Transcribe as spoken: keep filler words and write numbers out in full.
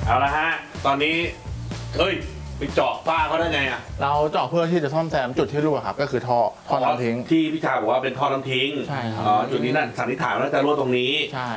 เอาละฮะตอนนี้เฮ้ยไปเจาะฝ้าเขาได้ไงอ่ะเราเจาะเพื่อที่จะซ่อมแซมจุดที่รั่วครับก็คือท่อท่อน้ำทิ้งที่พี่ชาบอกว่าเป็นท่อน้ำทิ้งใช่ครับอ๋อจุดนี้นั่นสันนิษฐานว่าจะรั่วตรงนี้ใช่